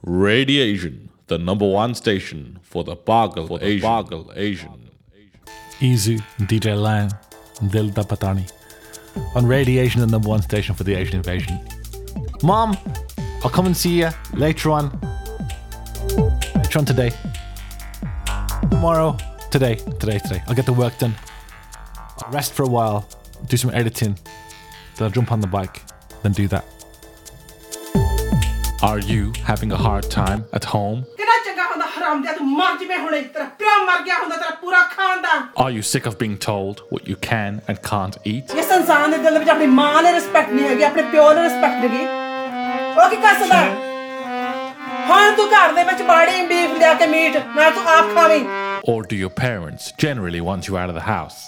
Radiation, the number one station for the Pagal Asian. Izu, DJ Lang, Dil Da Patani. On Radiation, the number one station for the Asian invasion. Mom, I'll come and see you later on. Later on today. Tomorrow. Today. I'll get the work done. I'll rest for a while, do some editing. Then I'll jump on the bike, then do that. Are you having a hard time at home? Are you sick of being told what you can and can't eat? Or do your parents generally want you out of the house?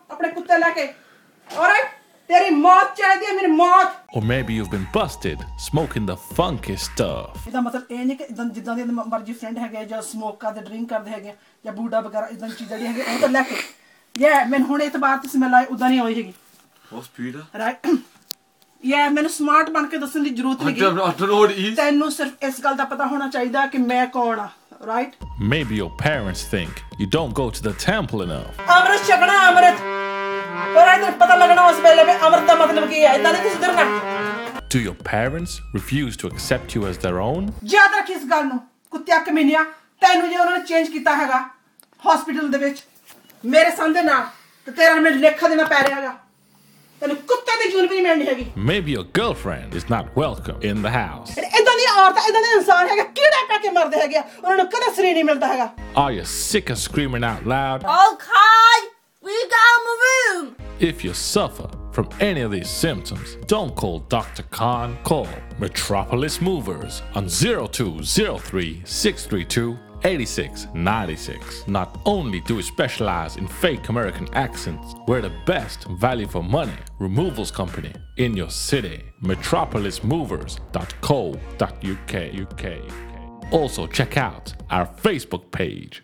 Or maybe you've been busted smoking the funky stuff. What's Peter? Right. Yeah, मैं smart बन के दसने की ज़रूरत नहीं है। तैनू सिर्फ इस गल दा पता होना चाहिए कि मैं कौन आ, right? Maybe your parents think you don't go to the temple enough. अमृत छकना अमृत, पर इधर पता लगना उस बेले में अमृत दा मतलब क्या है? इतना नहीं किसी तरह। Do your parents refuse to accept you as their own? याद रख इस गल नू, कुत्तिया कमीनिया, तैनू जो उन्होंने change किया हैगा, hospital दे विच, मेरे संदे ना, तो तेरा में लेखा देना पै रहा हैगा। Maybe your girlfriend is not welcome in the house. Are you sick of screaming out loud? Okay, we go in the room. If you suffer from any of these symptoms, don't call Dr. Khan. Call Metropolis Movers on 0203 632 8696. Not only do we specialize in fake American accents, we're the best value for money removals company in your city. metropolismovers.co.uk. Also check out our Facebook page.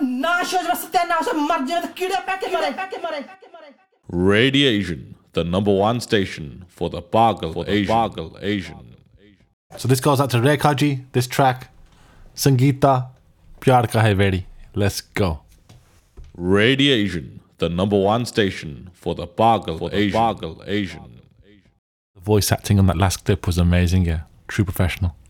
Radiation, the number one station for the Pagal Asian. So this goes out to Rekhaji, this track, Sangeeta, Pyar Ka Hai Vedi. Let's go. Radiation, the number one station for the Pagal Asian. The voice acting on that last clip was amazing, yeah. True professional.